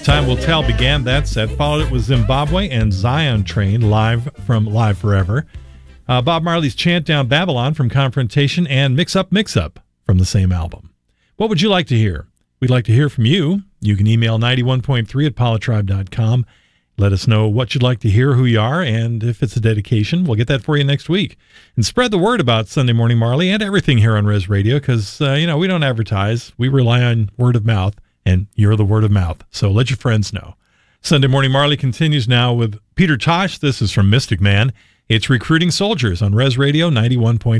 Time Will Tell began that set, followed it with Zimbabwe and Zion Train, live from Live Forever. Bob Marley's Chant Down Babylon from Confrontation, and Mix Up from the same album. What would you like to hear? We'd like to hear from you. You can email 91.3 at polytribe.com. Let us know what you'd like to hear, who you are, and if it's a dedication, we'll get that for you next week. And spread the word about Sunday Morning Marley and everything here on Res Radio, because, we don't advertise. We rely on word of mouth, and you're the word of mouth. So let your friends know. Sunday Morning Marley continues now with Peter Tosh. This is from Mystic Man. It's Recruiting Soldiers on Res Radio 91.3.